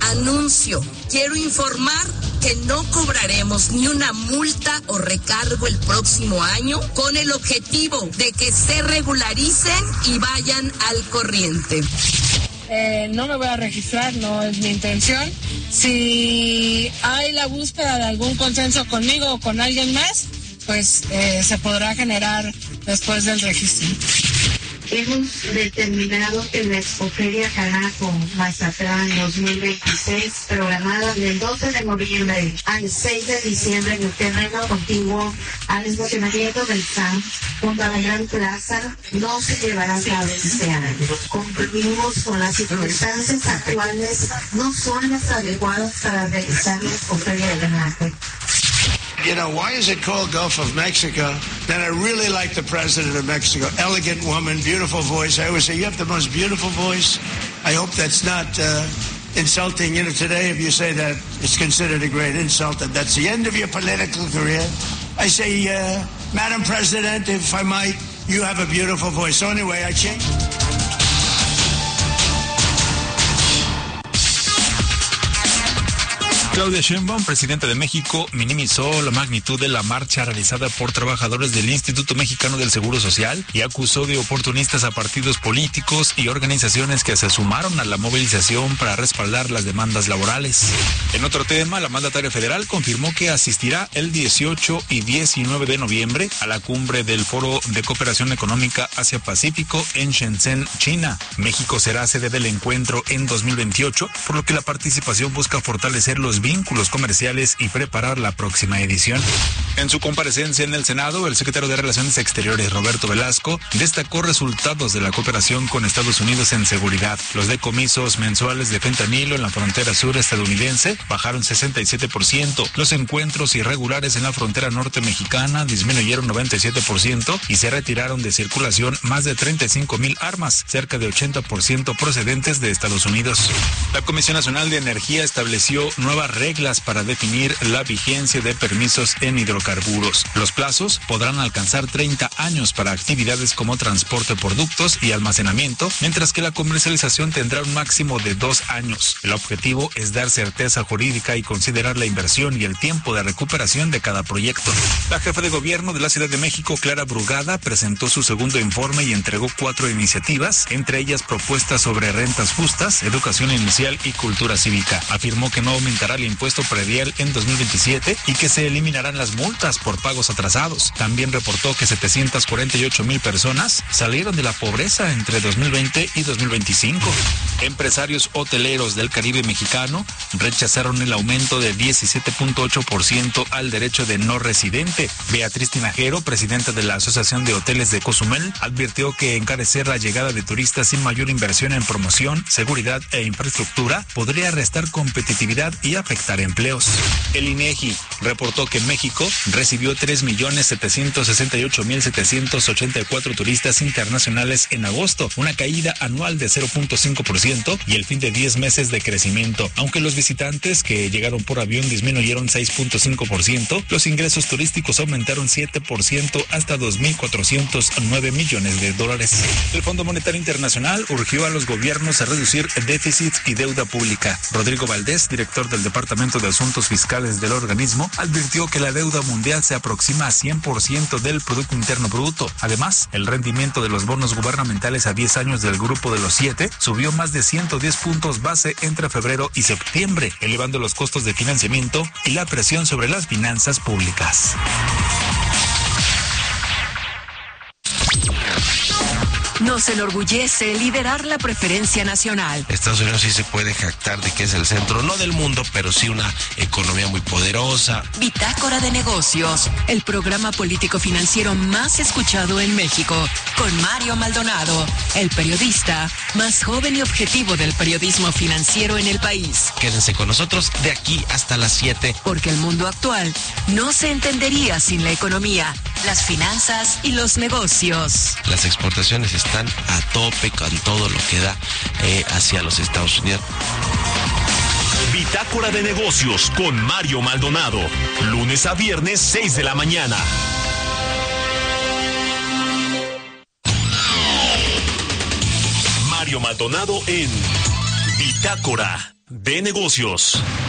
anuncio, quiero informar que no cobraremos ni una multa o recargo el próximo año con el objetivo de que se regularicen y vayan al corriente. No me voy a registrar, no es mi intención. Si hay la búsqueda de algún consenso conmigo o con alguien más, pues se podrá generar después del registro. Hemos determinado que la Expoferia Canaco Mazatlán 2026, programada del 12 de noviembre al 6 de diciembre en el terreno contiguo al estacionamiento del SAM, junto a la Gran Plaza, no se llevará a cabo este año. Concluimos con las circunstancias actuales, no son las adecuadas para realizar la Expoferia de Canaco. You know, why is it called Gulf of Mexico? Then I really like the president of Mexico. Elegant woman, beautiful voice. I always say, you have the most beautiful voice. I hope that's not insulting. You know, today if you say that, it's considered a great insult, and that's the end of your political career. I say, Madam President, if I might, you have a beautiful voice. So anyway, I changed. Claudia Sheinbaum, presidenta de México, minimizó la magnitud de la marcha realizada por trabajadores del Instituto Mexicano del Seguro Social y acusó de oportunistas a partidos políticos y organizaciones que se sumaron a la movilización para respaldar las demandas laborales. En otro tema, la mandataria federal confirmó que asistirá el 18 y 19 de noviembre a la cumbre del Foro de Cooperación Económica Asia-Pacífico en Shenzhen, China. México será sede del encuentro en 2028, por lo que la participación busca fortalecer los vínculos comerciales y preparar la próxima edición. En su comparecencia en el Senado, el secretario de Relaciones Exteriores, Roberto Velasco, destacó resultados de la cooperación con Estados Unidos en seguridad. Los decomisos mensuales de fentanilo en la frontera sur estadounidense bajaron 67%. Los encuentros irregulares en la frontera norte mexicana disminuyeron 97% y se retiraron de circulación más de 35,000 armas, cerca de 80% procedentes de Estados Unidos. La Comisión Nacional de Energía estableció nuevas reglas para definir la vigencia de permisos en hidrocarburos. Los plazos podrán alcanzar 30 años para actividades como transporte por ductos y almacenamiento, mientras que la comercialización tendrá un máximo de 2 años. El objetivo es dar certeza jurídica y considerar la inversión y el tiempo de recuperación de cada proyecto. La jefa de gobierno de la Ciudad de México, Clara Brugada, presentó su segundo informe y entregó 4 iniciativas, entre ellas propuestas sobre rentas justas, educación inicial y cultura cívica. Afirmó que no aumentará el impuesto predial en 2027 y que se eliminarán las multas por pagos atrasados. También reportó que 748,000 personas salieron de la pobreza entre 2020 y 2025. Empresarios hoteleros del Caribe mexicano rechazaron el aumento de 17.8% al derecho de no residente. Beatriz Tinajero, presidenta de la Asociación de Hoteles de Cozumel, advirtió que encarecer la llegada de turistas sin mayor inversión en promoción, seguridad e infraestructura podría restar competitividad y afectar empleos. El INEGI reportó que México recibió 3.768.784 turistas internacionales en agosto, una caída anual de 0.5% y el fin de 10 meses de crecimiento. Aunque los visitantes que llegaron por avión disminuyeron 6.5%, los ingresos turísticos aumentaron 7% hasta 2.409 millones de dólares. El Fondo Monetario Internacional urgió a los gobiernos a reducir déficits y deuda pública. Rodrigo Valdés, director del Departamento de Asuntos Fiscales del organismo, advirtió que la deuda mundial se aproxima a 100% del Producto Interno Bruto. Además, el rendimiento de los bonos gubernamentales a 10 años del Grupo de los 7 subió más de 110 puntos base entre febrero y septiembre, elevando los costos de financiamiento y la presión sobre las finanzas públicas. Nos enorgullece liderar la preferencia nacional. Estados Unidos sí se puede jactar de que es el centro, no del mundo, pero sí una economía muy poderosa. Bitácora de Negocios, el programa político financiero más escuchado en México, con Mario Maldonado, el periodista más joven y objetivo del periodismo financiero en el país. Quédense con nosotros de aquí hasta las 7. Porque el mundo actual no se entendería sin la economía, las finanzas y los negocios. Las exportaciones están a tope con todo lo que da hacia los Estados Unidos. Bitácora de Negocios con Mario Maldonado, lunes a viernes 6 de la mañana. Mario Maldonado en Bitácora de negocios.